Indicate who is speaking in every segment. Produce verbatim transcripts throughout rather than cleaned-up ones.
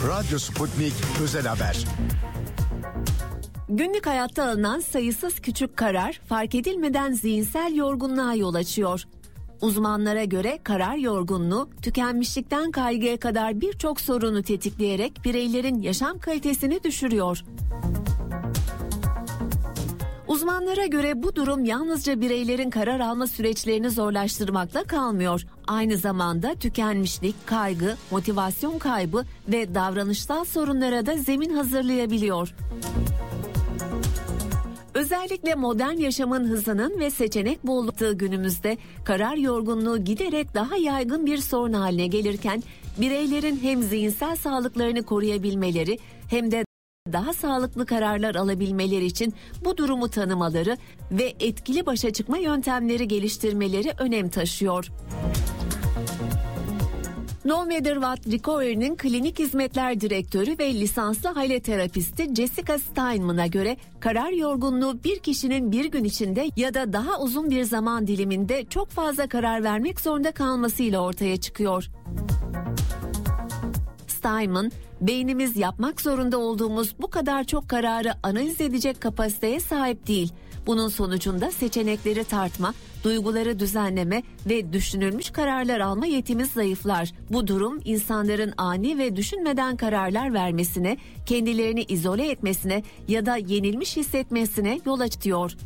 Speaker 1: Radyo Sputnik Özel Haber.
Speaker 2: Günlük hayatta alınan sayısız küçük karar fark edilmeden zihinsel yorgunluğa yol açıyor. Uzmanlara göre karar yorgunluğu tükenmişlikten kaygıya kadar birçok sorunu tetikleyerek bireylerin yaşam kalitesini düşürüyor. Uzmanlara göre bu durum yalnızca bireylerin karar alma süreçlerini zorlaştırmakla kalmıyor. Aynı zamanda tükenmişlik, kaygı, motivasyon kaybı ve davranışsal sorunlara da zemin hazırlayabiliyor. Özellikle modern yaşamın hızının ve seçenek bolluğu günümüzde karar yorgunluğu giderek daha yaygın bir sorun haline gelirken bireylerin hem zihinsel sağlıklarını koruyabilmeleri hem de daha sağlıklı kararlar alabilmeleri için bu durumu tanımaları ve etkili başa çıkma yöntemleri geliştirmeleri önem taşıyor. No Matter What Recovery'nin klinik hizmetler direktörü ve lisanslı aile terapisti Jessica Steinman'a göre karar yorgunluğu bir kişinin bir gün içinde ya da daha uzun bir zaman diliminde çok fazla karar vermek zorunda kalmasıyla ortaya çıkıyor. Steinman, beynimiz yapmak zorunda olduğumuz bu kadar çok kararı analiz edecek kapasiteye sahip değil. Bunun sonucunda seçenekleri tartma, duyguları düzenleme ve düşünülmüş kararlar alma yetimiz zayıflar. Bu durum insanların ani ve düşünmeden kararlar vermesine, kendilerini izole etmesine ya da yenilmiş hissetmesine yol açıyor.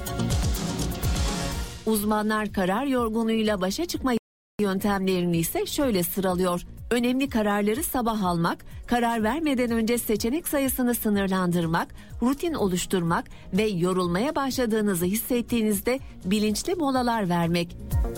Speaker 2: Uzmanlar karar yorgunluğuyla başa çıkma yöntemlerini ise şöyle sıralıyor. Önemli kararları sabah almak, karar vermeden önce seçenek sayısını sınırlandırmak, rutin oluşturmak ve yorulmaya başladığınızı hissettiğinizde bilinçli molalar vermek.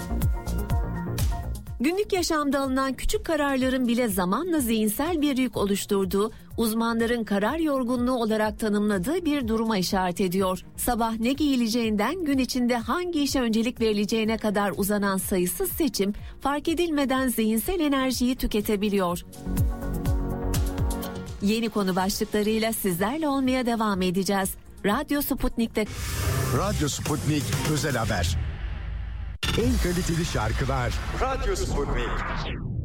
Speaker 2: Günlük yaşamda alınan küçük kararların bile zamanla zihinsel bir yük oluşturduğu, uzmanların karar yorgunluğu olarak tanımladığı bir duruma işaret ediyor. Sabah ne giyileceğinden gün içinde hangi işe öncelik verileceğine kadar uzanan sayısız seçim fark edilmeden zihinsel enerjiyi tüketebiliyor. Yeni konu başlıklarıyla sizlerle olmaya devam edeceğiz. Radyo Sputnik'te.
Speaker 1: Radyo Sputnik Özel Haber. En kaliteli şarkılar Radyo Sputnik.